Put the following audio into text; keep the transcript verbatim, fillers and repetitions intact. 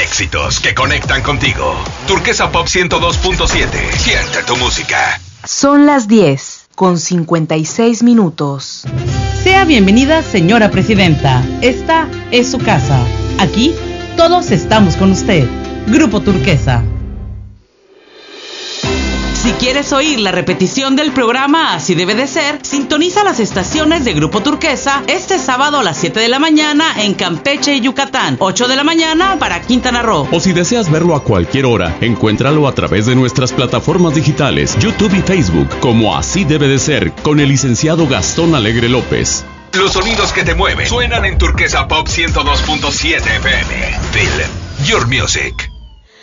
Éxitos que conectan contigo. Turquesa Pop ciento dos punto siete. Siente tu música. Son las diez con cincuenta y seis minutos. Sea bienvenida, señora presidenta. Esta es su casa. Aquí todos estamos con usted. Grupo Turquesa. Si quieres oír la repetición del programa Así Debe de Ser, sintoniza las estaciones de Grupo Turquesa este sábado a las siete de la mañana en Campeche y Yucatán, ocho de la mañana para Quintana Roo. O si deseas verlo a cualquier hora, encuéntralo a través de nuestras plataformas digitales, YouTube y Facebook, como Así Debe de Ser, con el licenciado Gastón Alegre López. Los sonidos que te mueven suenan en Turquesa Pop ciento dos punto siete F M. Feel your music.